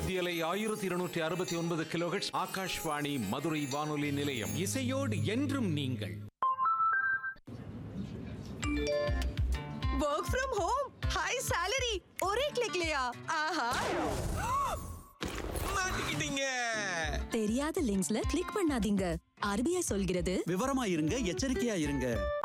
மத்தியலை 1269 கிலோஹெர்ட்ஸ் ஆகாஷ்வாணி மதுரை வானொலி நிலையம். இசையோடு என்றும் நீங்கள். Work from home, high salary, ஒரே கிளிக்லயா? ஆஹா, மாட்டிக்கிட்டீங்க. தெரியாத லிங்க்ஸ்ல கிளிக் பண்ணாதீங்க. RBI சொல்கிறது, விவரமா இருங்க, எச்சரிக்கையா இருங்க.